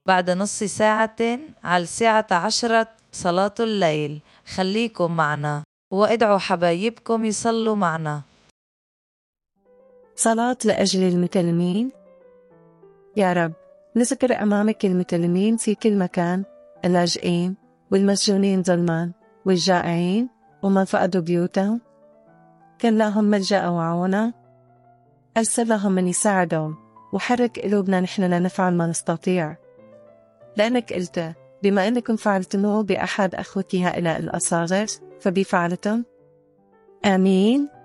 بعد نص ساعة على الساعة 10 صلاة الليل. خليكم معنا وادعوا حبايبكم يصلوا معنا. صلاة لأجل المتلمين. يا رب، نذكر أمامك المتلمين في كل مكان، اللاجئين والمسجونين ظلما والجائعين ومن فقدوا بيوتهم. كن لهم ملجأ وعونة، أرسل لهم من يساعدهم، وحرك قلوبنا نحن لنفعل ما نستطيع، لأنك قلت بما أنكم فعلتموه بأحد أخوتي هؤلاء الأصاغر فبي فعلتم. آمين.